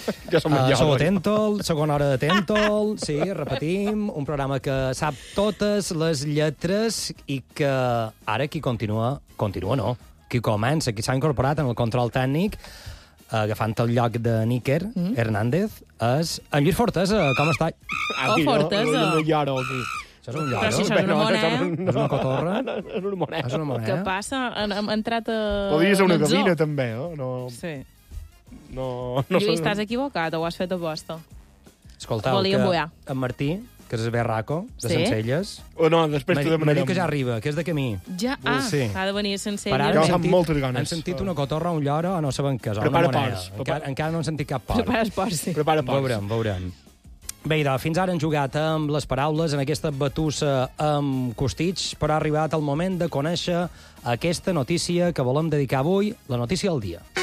Sou Tèntol, segona hora de Tèntol, sí, repetim, un programa que sap totes les lletres i que ara qui continua no, qui comença, qui s'ha incorporat en el control tècnic, agafant el lloc de Níker Hernández, és en Lluís Fortesa. Com està? Fortesa. No lloro aquí. Això és un lloro? Però si això és una moneda. És una cotorra? És una moneda. És una moneda? Què passa? Hem entrat a... Podria ser una al zoo. gavina, també, no? Sí. No Lluís, t'has equivocat o ho has fet a posta? Escoltau, Volíem que mullar. en Martí, que és berraco, de Sí? Sencelles, No, després t'ho m'ha demanarem. dit que ja arriba, que és de camí. Ja, Sí. ha de venir sense Per ara Ja ella. fa moltes ganes. hem sentit una cotorra, un lloro, o no sabem què és. Prepara una moneda. porcs. Encara no hem sentit cap port. Prepara esport, sí. Prepara pocs. Veurem. Bé, idò, fins ara han jugat amb les paraules en aquesta batussa amb Costitx, però ha arribat el moment de conèixer aquesta notícia que volem dedicar avui, la notícia del dia.